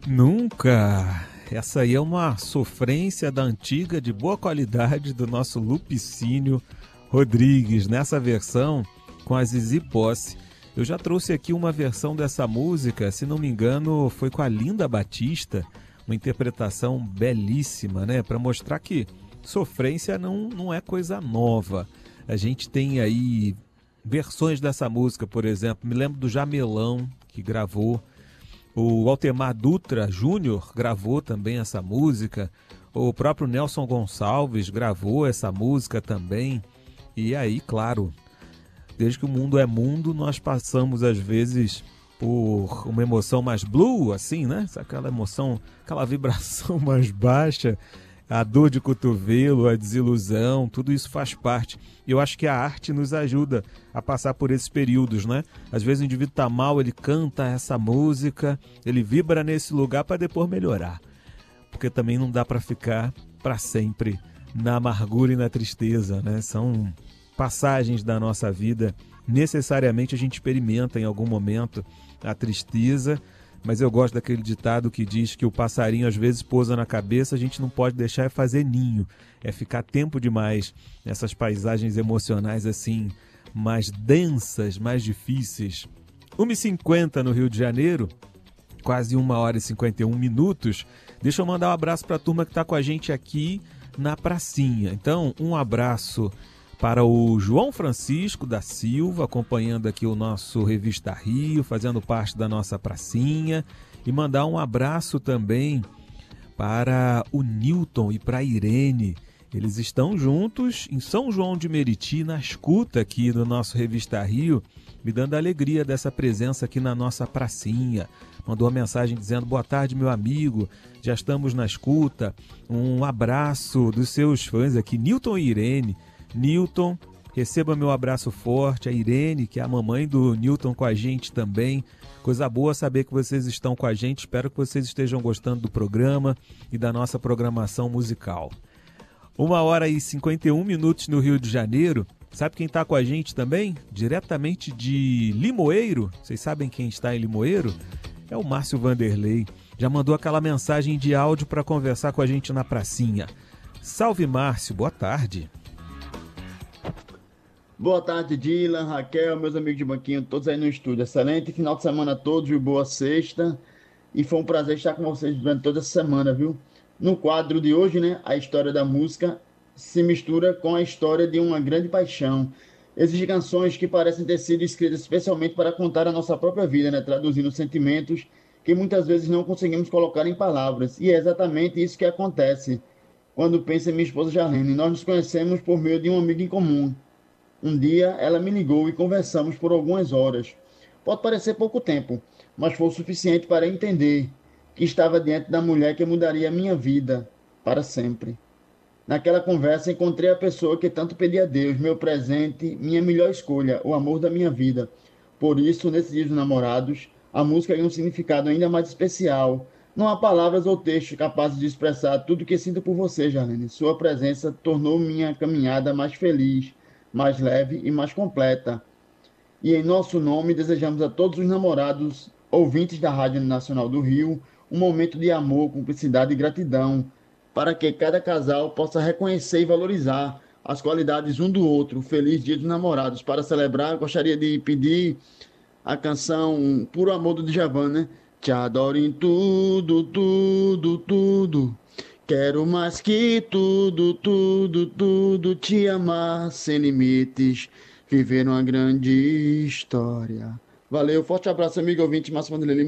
Nunca! Essa aí é uma sofrência da antiga de boa qualidade do nosso Lupicínio Rodrigues, nessa versão com a Zizi Posse. Eu já trouxe aqui uma versão dessa música, se não me engano, foi com a Linda Batista, uma interpretação belíssima, né? Para mostrar que sofrência não é coisa nova. A gente tem aí versões dessa música, por exemplo, me lembro do Jamelão, que gravou. O Altemar Dutra Júnior gravou também essa música. O próprio Nelson Gonçalves gravou essa música também. E aí, claro, desde que o mundo é mundo, nós passamos às vezes por uma emoção mais blue, assim, né? Aquela emoção, aquela vibração mais baixa, a dor de cotovelo, a desilusão, tudo isso faz parte. E eu acho que a arte nos ajuda a passar por esses períodos, né? Às vezes o indivíduo está mal, ele canta essa música, ele vibra nesse lugar para depois melhorar. Porque também não dá para ficar para sempre na amargura e na tristeza, né? São passagens da nossa vida. Necessariamente a gente experimenta em algum momento a tristeza, mas eu gosto daquele ditado que diz que o passarinho às vezes pousa na cabeça, a gente não pode deixar fazer ninho, é ficar tempo demais nessas paisagens emocionais assim, mais densas, mais difíceis. 1h50 no Rio de Janeiro, quase 1h51. Deixa eu mandar um abraço para a turma que está com a gente aqui na pracinha. Então, um abraço para o João Francisco da Silva, acompanhando aqui o nosso Revista Rio, fazendo parte da nossa pracinha. E mandar um abraço também para o Newton e para a Irene. Eles estão juntos em São João de Meriti, na escuta aqui do nosso Revista Rio, me dando a alegria dessa presença aqui na nossa pracinha. Mandou uma mensagem dizendo: boa tarde, meu amigo, já estamos na escuta. Um abraço dos seus fãs aqui, Newton e Irene. Newton, receba meu abraço forte. A Irene, que é a mamãe do Newton, com a gente também. Coisa boa saber que vocês estão com a gente. Espero que vocês estejam gostando do programa e da nossa programação musical. 1h51 no Rio de Janeiro. Sabe quem está com a gente também? Diretamente de Limoeiro. Vocês sabem quem está em Limoeiro? É o Márcio Vanderlei. Já mandou aquela mensagem de áudio para conversar com a gente na pracinha. Salve, Márcio. Boa tarde. Boa tarde, Dylan, Raquel, meus amigos de banquinho, todos aí no estúdio. Excelente final de semana a todos e boa sexta. E foi um prazer estar com vocês durante toda essa semana, viu? No quadro de hoje, né, a história da música se mistura com a história de uma grande paixão. Existem canções que parecem ter sido escritas especialmente para contar a nossa própria vida, né, traduzindo sentimentos que muitas vezes não conseguimos colocar em palavras. E é exatamente isso que acontece quando penso em minha esposa Jarlene. Nós nos conhecemos por meio de um amigo em comum. Um dia ela me ligou e conversamos por algumas horas. Pode parecer pouco tempo, mas foi o suficiente para entender que estava diante da mulher que mudaria a minha vida para sempre. Naquela conversa encontrei a pessoa que tanto pedi a Deus, meu presente, minha melhor escolha, o amor da minha vida. Por isso, nesse dia dos namorados, a música tem um significado ainda mais especial. Não há palavras ou textos capazes de expressar tudo o que sinto por você, Jarlene. Sua presença tornou minha caminhada mais feliz, mais leve e mais completa. E em nosso nome desejamos a todos os namorados, ouvintes da Rádio Nacional do Rio, um momento de amor, cumplicidade e gratidão, para que cada casal possa reconhecer e valorizar as qualidades um do outro. Feliz Dia dos Namorados. Para celebrar, gostaria de pedir a canção Puro Amor do Djavan, né? Te adoro em tudo, tudo, tudo. Quero mais que tudo, tudo, tudo, te amar sem limites, viver uma grande história. Valeu, forte abraço, amigo ouvinte, Márcio Vanderlei.